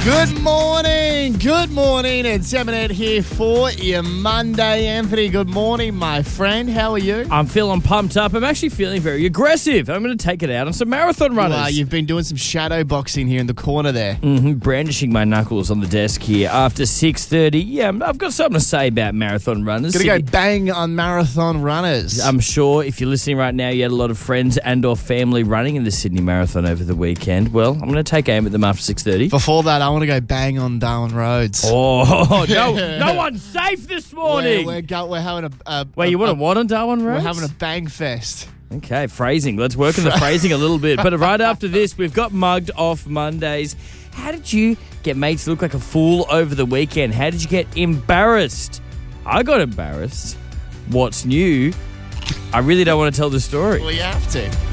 Good morning. Good morning. It's Eminent here for your Monday. Anthony, good morning, my friend. How are you? I'm feeling pumped up. I'm actually feeling very aggressive. I'm going to take it out on some marathon runners. You've been doing some shadow boxing here in the corner there. Brandishing my knuckles on the desk here after 6:30. Yeah, I've got something to say about marathon runners. Gonna go bang on marathon runners. I'm sure if you're listening right now, you had a lot of friends and or family running in the Sydney Marathon over the weekend. Well, I'm going to take aim at them after 6:30. Before that, I want to go bang on Darwin Roads. Oh, no one's safe this morning. We're having a Wait, you want to what on Darwin Roads? We're having a bang fest. Okay, phrasing. Let's work on the phrasing a little bit. But right after this, we've got Mugged Off Mondays. How did you get made to look like a fool over the weekend? How did you get embarrassed? I got embarrassed. What's new? I really don't want to tell the story. Well, you have to.